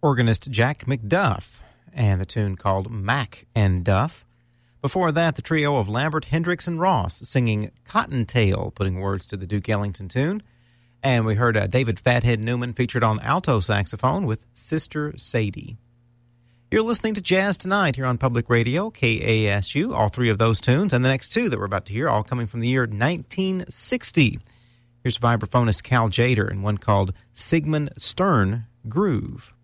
organist Jack McDuff, and the tune called Mac and Duff. Before that, the trio of Lambert, Hendricks, and Ross singing Cottontail, putting words to the Duke Ellington tune. And we heard David Fathead Newman featured on alto saxophone with Sister Sadie. You're listening to Jazz Tonight here on Public Radio, KASU, all three of those tunes, and the next two that we're about to hear, all coming from the year 1960. Here's vibraphonist Cal Jader and one called Sigmund Stern Groove.